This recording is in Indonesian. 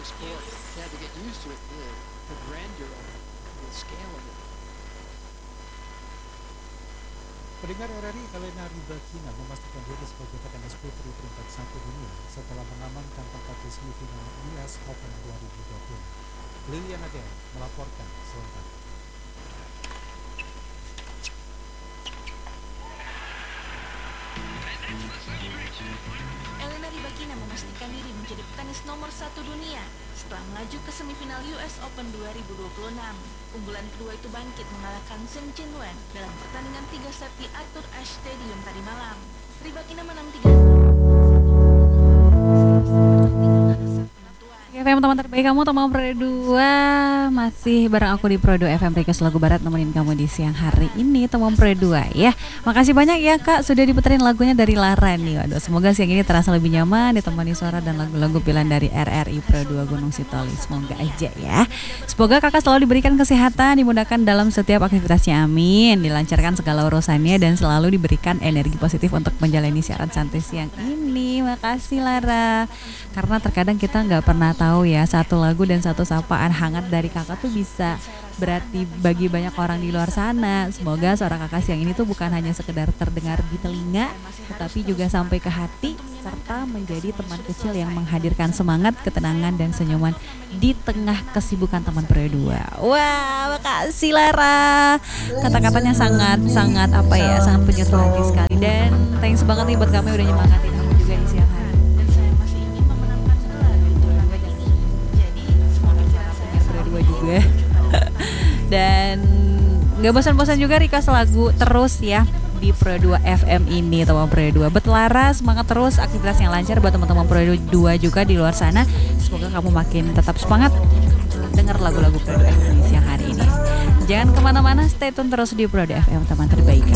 sport. They had to get used to it, the grandeur of it, the scale of it. Pendengar RRI, Elena Rybakina memastikan diri sebagai petenis putri peringkat 1 dunia setelah mengamankan tempat di semifinal US Open 2020. Liliana Del melaporkan selengkapnya. Elena Rybakina memastikan diri menjadi petenis nomor 1 dunia setelah melaju ke semifinal US Open 2026. Unggulan kedua itu bangkit mengalahkan Zheng Jinwen dalam pertandingan 3 set di Arthur Ashe Stadium tadi malam. Rybakina menang 3. Oke, teman-teman terbaik kamu, teman Pro 2 masih bareng aku di Pro 2 FM Request Lagu Barat, nemenin kamu di siang hari ini, teman Pro 2 ya. Makasih banyak ya Kak, sudah diputerin lagunya dari Lara nih. Waduh, semoga siang ini terasa lebih nyaman ditemani suara dan lagu-lagu pilihan dari RRI Pro 2 Gunung Sitoli. Semoga aja ya. Semoga Kakak selalu diberikan kesehatan, dimudahkan dalam setiap aktivitasnya, amin. Dilancarkan segala urusannya dan selalu diberikan energi positif untuk menjalani siaran santai siang ini. Makasih Lara. Karena terkadang kita nggak pernah tahu ya, satu lagu dan satu sapaan hangat dari kakak tuh bisa berarti bagi banyak orang di luar sana. Semoga suara kakak siang ini tuh bukan hanya sekedar terdengar di telinga, tetapi juga sampai ke hati, serta menjadi teman kecil yang menghadirkan semangat, ketenangan, dan senyuman di tengah kesibukan teman Pro 2. Wah, makasih Lara. Kata-katanya sangat apa ya, sangat penyentuh hati sekali. Dan thanks banget nih buat kami udah nyemangatin aku juga di siang hari. Juga dan nggak bosan-bosan juga request lagu terus ya di Pro 2 FM ini, teman Pro 2. Betlara, semangat terus, aktivitas yang lancar buat teman-teman Pro 2 juga di luar sana. Semoga kamu makin tetap semangat dengar lagu-lagu Pro 2 FM di siang hari ini. Jangan kemana-mana, stay tune terus di Pro 2 FM, teman terbaik.